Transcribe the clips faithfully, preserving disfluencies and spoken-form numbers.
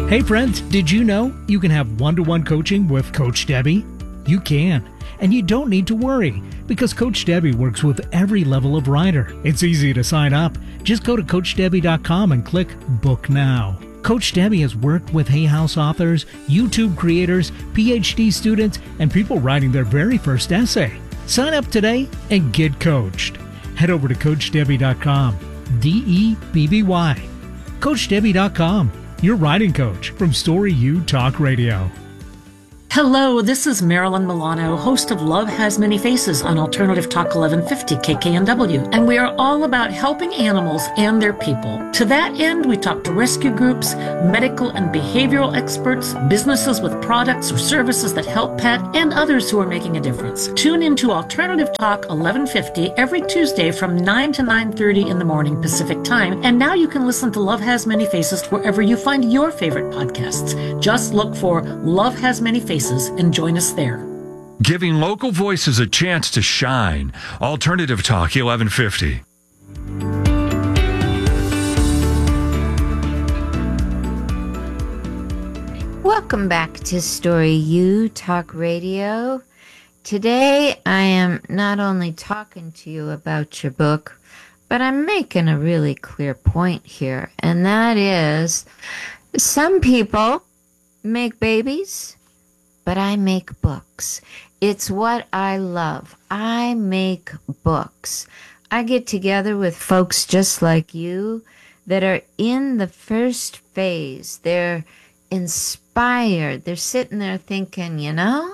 Hey friends, did you know you can have one-to-one coaching with Coach Debbie? You can, and you don't need to worry because Coach Debbie works with every level of writer. It's easy to sign up. Just go to coach debbie dot com and click Book Now. Coach Debbie has worked with Hay House authors, YouTube creators, P H D students, and people writing their very first essay. Sign up today and get coached. Head over to coach debbie dot com. D E B B Y. coach debbie dot com. Your writing coach from Story U Talk Radio. Hello, this is Marilyn Milano, host of Love Has Many Faces on Alternative Talk eleven fifty K K N W, and we are all about helping animals and their people. To that end, we talk to rescue groups, medical and behavioral experts, businesses with products or services that help pet, and others who are making a difference. Tune into Alternative Talk eleven fifty every Tuesday from nine to nine thirty in the morning Pacific Time, and now you can listen to Love Has Many Faces wherever you find your favorite podcasts. Just look for Love Has Many Faces and join us there. Giving local voices a chance to shine. Alternative Talk eleven fifty. Welcome back to Story U Talk Radio. Today I am not only talking to you about your book, but I'm making a really clear point here, and that is some people make babies, but I make books. It's what I love. I make books. I get together with folks just like you that are in the first phase. They're inspired. They're sitting there thinking, you know,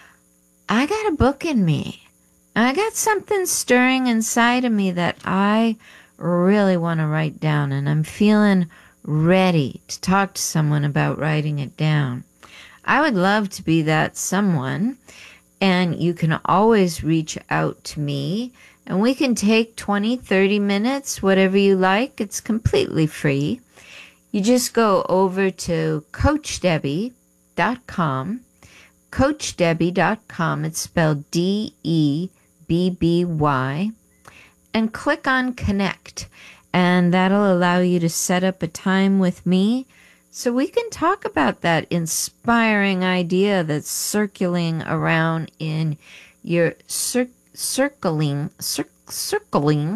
I got a book in me. I got something stirring inside of me that I really want to write down, and I'm feeling ready to talk to someone about writing it down. I would love to be that someone, and you can always reach out to me, and we can take twenty, thirty minutes, whatever you like. It's completely free. You just go over to coach debbie dot com, coach debbie dot com, it's spelled D E B B Y, and click on Connect, and that'll allow you to set up a time with me so we can talk about that inspiring idea that's circling around in your cir- circling, cir- circling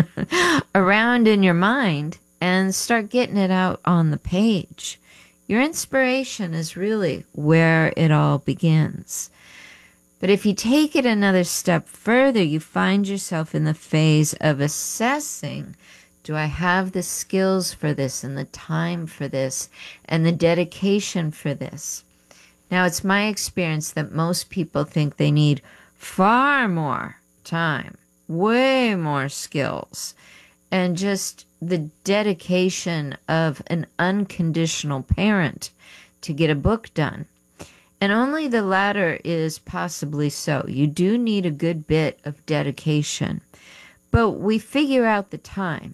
around in your mind and start getting it out on the page. Your inspiration is really where it all begins. But if you take it another step further, you find yourself in the phase of assessing, do I have the skills for this and the time for this and the dedication for this? Now, it's my experience that most people think they need far more time, way more skills, and just the dedication of an unconditional parent to get a book done. And only the latter is possibly so. You do need a good bit of dedication, but we figure out the time.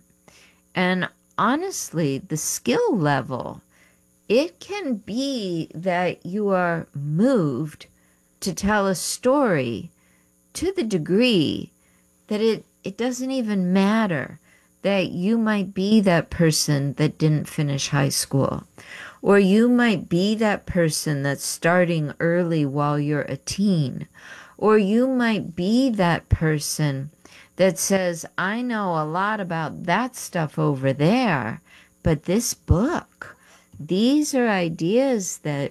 And honestly, the skill level, it can be that you are moved to tell a story to the degree that it, it doesn't even matter that you might be that person that didn't finish high school, or you might be that person that's starting early while you're a teen, or you might be that person that says, I know a lot about that stuff over there, but this book, these are ideas that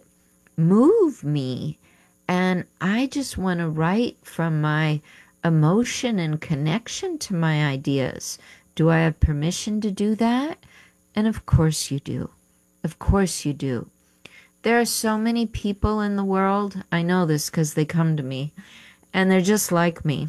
move me, and I just want to write from my emotion and connection to my ideas. Do I have permission to do that? And of course you do. Of course you do. There are so many people in the world, I know this because they come to me, and they're just like me.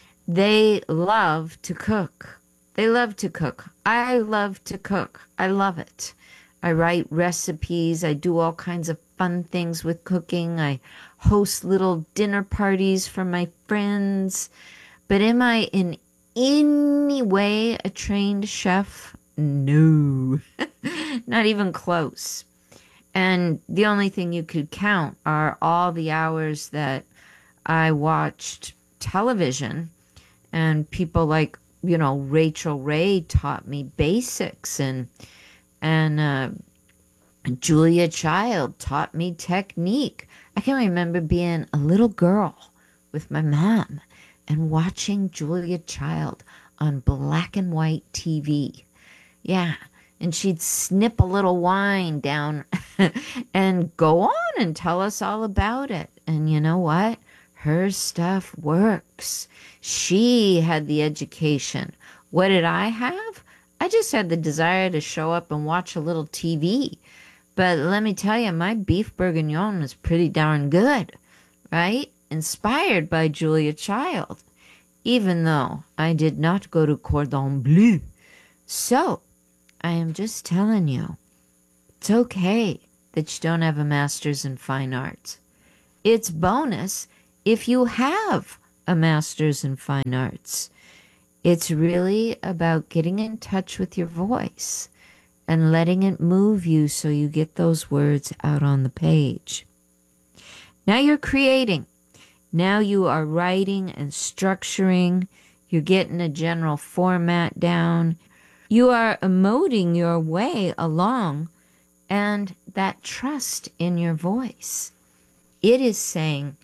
They love to cook. They love to cook. I love to cook. I love it. I write recipes. I do all kinds of fun things with cooking. I host little dinner parties for my friends. But am I in any way a trained chef? No. Not even close. And the only thing you could count are all the hours that I watched television. And people like, you know, Rachel Ray taught me basics and and uh, Julia Child taught me technique. I can remember being a little girl with my mom and watching Julia Child on black and white T V. Yeah, and she'd snip a little wine down and go on and tell us all about it. And you know what? Her stuff works. She had the education. What did I have? I just had the desire to show up and watch a little T V. But let me tell you, my beef bourguignon was pretty darn good, right? Inspired by Julia Child, even though I did not go to Cordon Bleu. So, I am just telling you, it's okay that you don't have a master's in fine arts. It's bonus if you have a master's in fine arts. It's really about getting in touch with your voice and letting it move you so you get those words out on the page. Now you're creating. Now you are writing and structuring. You're getting a general format down. You are emoting your way along, and that trust in your voice. It is saying,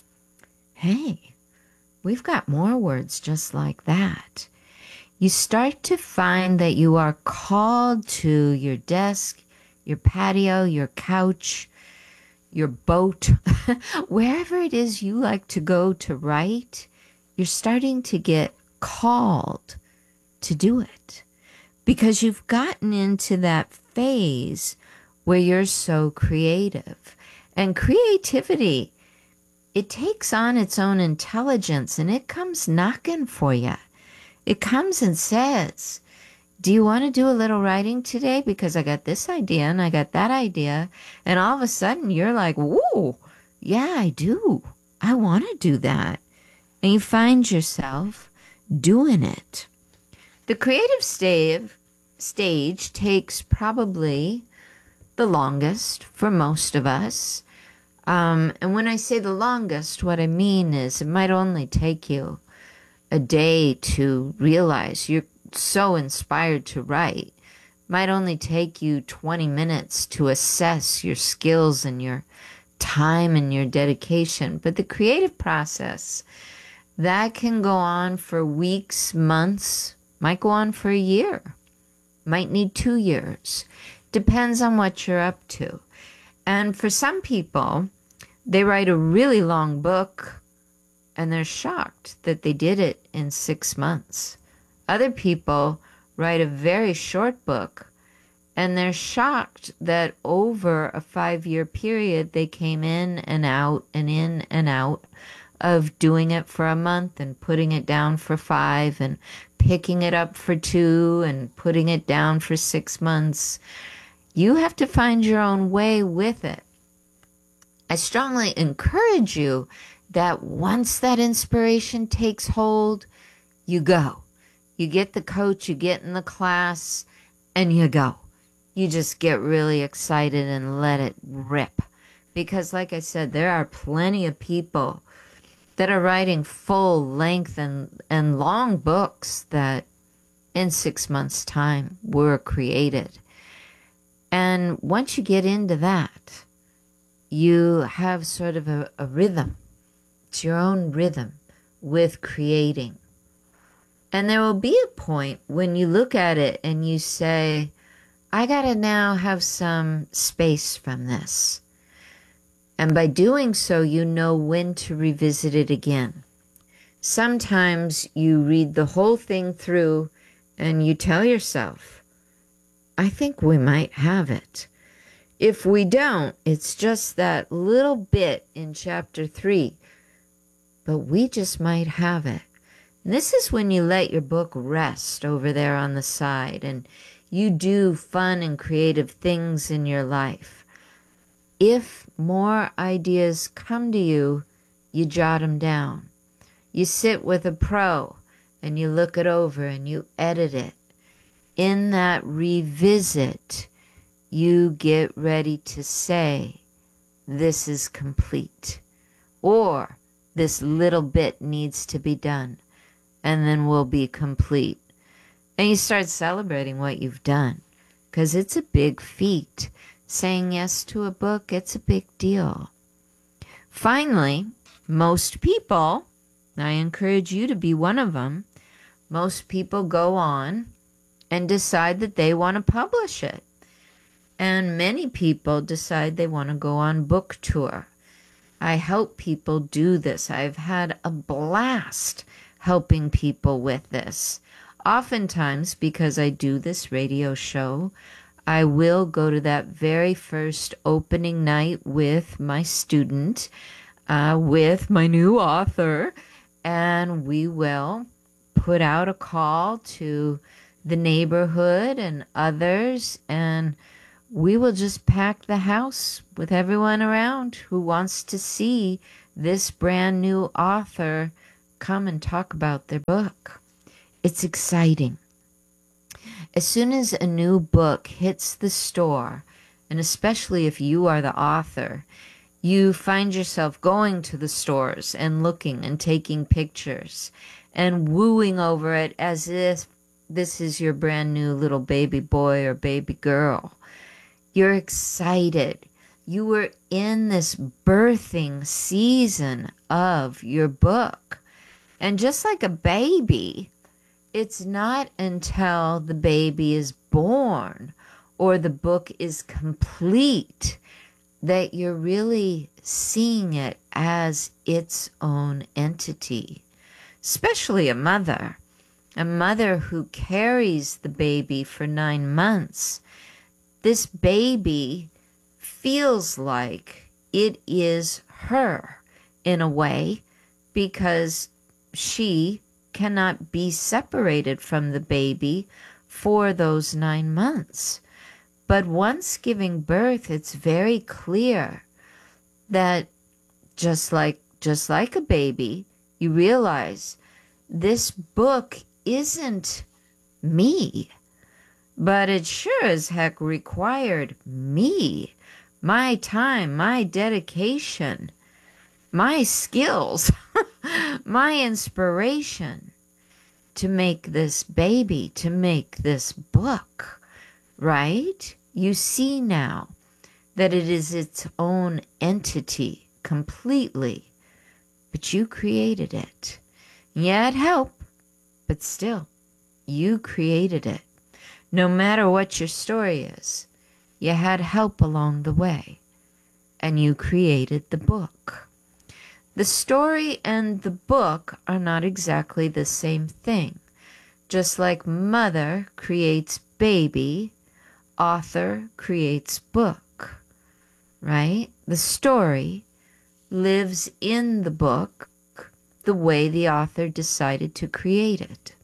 hey, we've got more words just like that. You start to find that you are called to your desk, your patio, your couch, your boat, wherever it is you like to go to write. You're starting to get called to do it because you've gotten into that phase where you're so creative. And creativity, it takes on its own intelligence and it comes knocking for you. It comes and says, do you want to do a little writing today? Because I got this idea and I got that idea. And all of a sudden you're like, whoa, yeah, I do. I want to do that. And you find yourself doing it. The creative stave, stage takes probably the longest for most of us. Um, and when I say the longest, what I mean is it might only take you a day to realize you're so inspired to write. It might only take you twenty minutes to assess your skills and your time and your dedication. But the creative process, that can go on for weeks, months, might go on for a year, might need two years. Depends on what you're up to. And for some people, they write a really long book and they're shocked that they did it in six months. Other people write a very short book and they're shocked that over a five-year period they came in and out and in and out of doing it for a month and putting it down for five and picking it up for two and putting it down for six months. You have to find your own way with it. I strongly encourage you that once that inspiration takes hold, you go. You get the coach, you get in the class, and you go. You just get really excited and let it rip. Because like I said, there are plenty of people that are writing full length and, and long books that in six months' time were created. And once you get into that, you have sort of a, a rhythm. It's your own rhythm with creating. And there will be a point when you look at it and you say, I gotta now have some space from this. And by doing so, you know when to revisit it again. Sometimes you read the whole thing through and you tell yourself, I think we might have it. If we don't, it's just that little bit in chapter three. But we just might have it. And this is when you let your book rest over there on the side and you do fun and creative things in your life. If more ideas come to you, you jot them down. You sit with a pro and you look it over and you edit it. In that revisit, you get ready to say, this is complete. Or this little bit needs to be done. And then we'll be complete. And you start celebrating what you've done. Because it's a big feat saying yes to a book, it's a big deal. Finally, most people, I encourage you to be one of them, most people go on and decide that they want to publish it. And many people decide they want to go on book tour. I help people do this. I've had a blast helping people with this. Oftentimes, because I do this radio show, I will go to that very first opening night with my student, uh, with my new author, and we will put out a call to the neighborhood and others, and we will just pack the house with everyone around who wants to see this brand new author come and talk about their book. It's exciting. As soon as a new book hits the store, and especially if you are the author, you find yourself going to the stores and looking and taking pictures and wooing over it as if this is your brand new little baby boy or baby girl. You're excited. You were in this birthing season of your book. And just like a baby, it's not until the baby is born or the book is complete that you're really seeing it as its own entity. Especially a mother. A mother who carries the baby for nine months. This baby feels like it is her in a way because she cannot be separated from the baby for those nine months. But once giving birth, it's very clear that just like just like a baby, you realize this book isn't me, but it sure as heck required me, my time, my dedication, my skills, my inspiration to make this baby, to make this book, right? You see now that it is its own entity completely, but you created it. You had help, but still, you created it. No matter what your story is, you had help along the way, and you created the book. The story and the book are not exactly the same thing. Just like mother creates baby, author creates book, right? The story lives in the book the way the author decided to create it.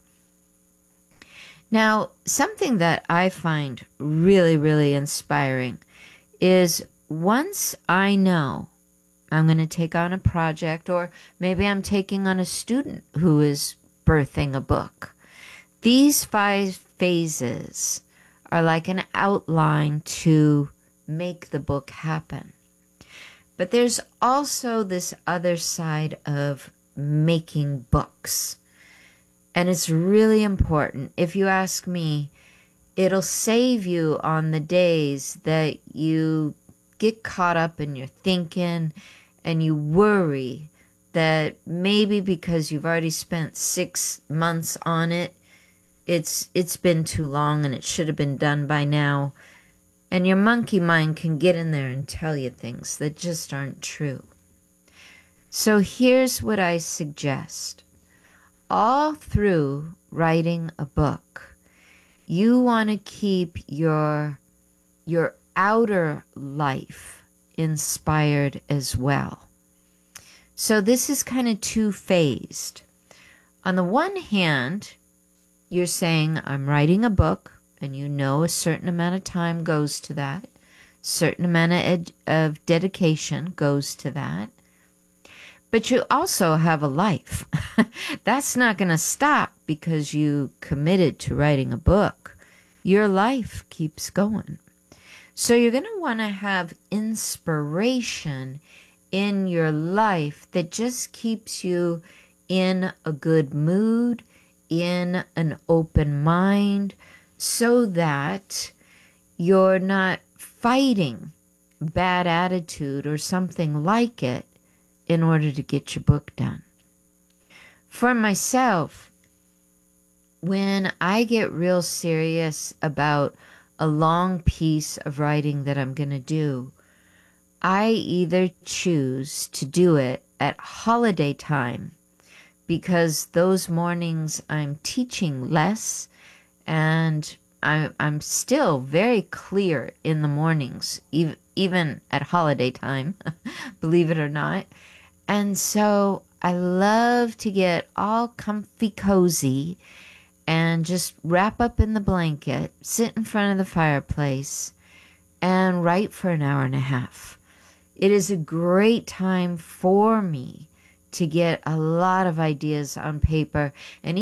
Now, something that I find really, really inspiring is once I know I'm going to take on a project, or maybe I'm taking on a student who is birthing a book, these five phases are like an outline to make the book happen. But there's also this other side of making books. And it's really important. If you ask me, it'll save you on the days that you get caught up in your thinking and you worry that maybe because you've already spent six months on it, it's it's been too long and it should have been done by now. And your monkey mind can get in there and tell you things that just aren't true. So here's what I suggest. All through writing a book, you want to keep your, your outer life inspired as well. So this is kind of two-phased. On the one hand, you're saying, I'm writing a book, and you know a certain amount of time goes to that, certain amount of, ed- of dedication goes to that. But you also have a life. That's not going to stop because you committed to writing a book. Your life keeps going. So you're going to want to have inspiration in your life that just keeps you in a good mood, in an open mind, so that you're not fighting bad attitude or something like it in order to get your book done. For myself, when I get real serious about a long piece of writing that I'm going to do, I either choose to do it at holiday time, because those mornings I'm teaching less and I, I'm still very clear in the mornings, even, even at holiday time, believe it or not. And so I love to get all comfy cozy and just wrap up in the blanket, sit in front of the fireplace, and write for an hour and a half. It is a great time for me to get a lot of ideas on paper, and